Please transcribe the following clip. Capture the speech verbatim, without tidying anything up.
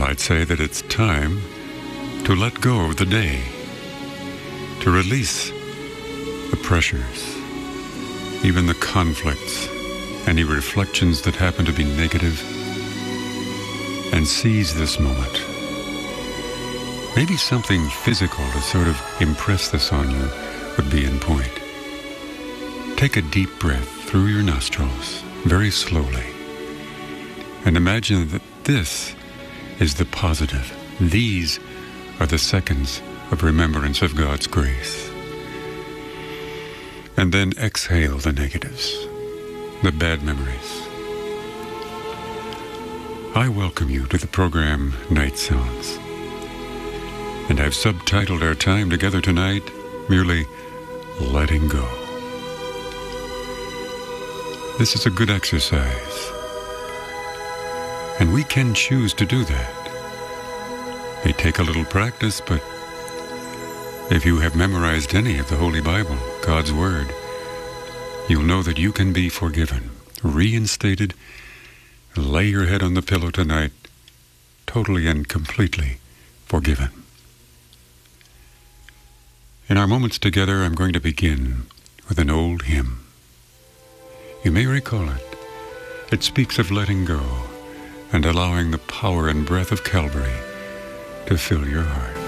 I'd say that it's time to let go of the day, to release the pressures, even the conflicts, any reflections that happen to be negative, and seize this moment. Maybe something physical to sort of impress this on you would be in point. Take a deep breath through your nostrils, very slowly, and imagine that this is the positive. These are the seconds of remembrance of God's grace. And then exhale the negatives, the bad memories. I welcome you to the program Night Sounds. And I've subtitled our time together tonight merely Letting Go. This is a good exercise, and we can choose to do that. It may take a little practice, but if you have memorized any of the Holy Bible, God's Word, you'll know that you can be forgiven, reinstated, lay your head on the pillow tonight, totally and completely forgiven. In our moments together, I'm going to begin with an old hymn. You may recall it. It speaks of letting go and allowing the power and breath of Calvary to fill your heart.